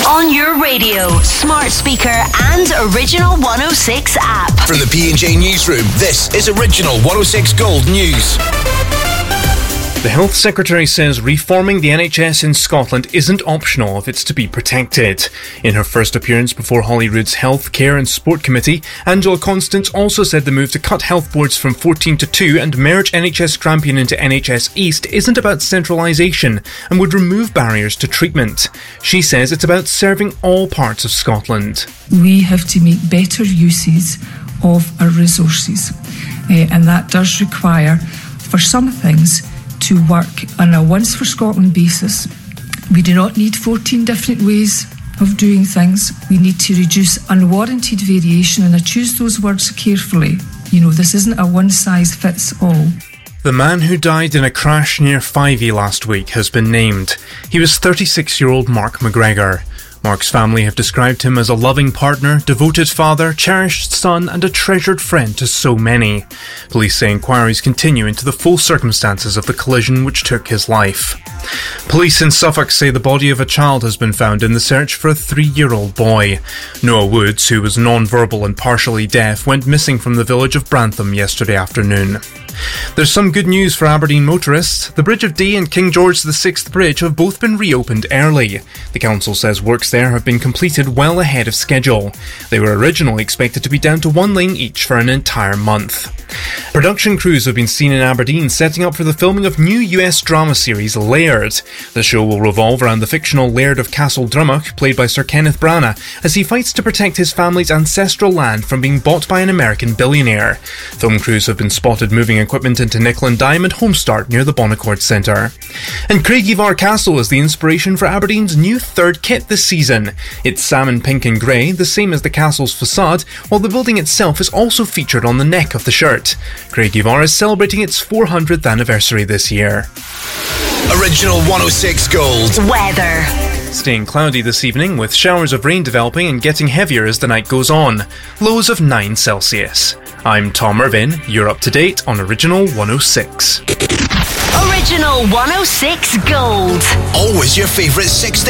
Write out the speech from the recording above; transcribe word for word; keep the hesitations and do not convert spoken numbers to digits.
On your radio, smart speaker and Original one oh six app. From the P and J Newsroom, this is Original one oh six Gold News. The Health Secretary says reforming the N H S in Scotland isn't optional if it's to be protected. In her first appearance before Holyrood's Health, Care and Sport Committee, Angela Constance also said the move to cut health boards from fourteen to two and merge N H S Grampian into N H S East isn't about centralisation and would remove barriers to treatment. She says it's about serving all parts of Scotland. We have to make better uses of our resources, uh, and that does require, for some things, to work on a once for Scotland basis. We do not need fourteen different ways of doing things. We need to reduce unwarranted variation, and I choose those words carefully. You know, this isn't a one size fits all. The man who died in a crash near Fyvie last week has been named. He was thirty-six-year-old Mark McGregor. Mark's family have described him as a loving partner, devoted father, cherished son and a treasured friend to so many. Police say inquiries continue into the full circumstances of the collision which took his life. Police in Suffolk say the body of a child has been found in the search for a three-year-old boy. Noah Woods, who was non-verbal and partially deaf, went missing from the village of Brantham yesterday afternoon. There's some good news for Aberdeen motorists. The Bridge of Dee and King George the Sixth Bridge have both been reopened early. The council says works there have been completed well ahead of schedule. They were originally expected to be down to one lane each for an entire month. Production crews have been seen in Aberdeen setting up for the filming of new U S drama series Laird. The show will revolve around the fictional Laird of Castle Drummock, played by Sir Kenneth Branagh, as he fights to protect his family's ancestral land from being bought by an American billionaire. Film crews have been spotted moving equipment into Nickel and Dime and Homestart near the Bonnecourt Centre. And Craigivar Castle is the inspiration for Aberdeen's new third kit this season. It's salmon pink and grey, the same as the castle's facade, while the building itself is also featured on the neck of the shirt. Craigivar is celebrating its four hundredth anniversary this year. Original one oh six Gold Weather. Staying cloudy this evening with showers of rain developing and getting heavier as the night goes on. Lows of nine Celsius. I'm Tom Irvin. You're up to date on Original one oh six. Original one oh six Gold. Always your favourite sixty.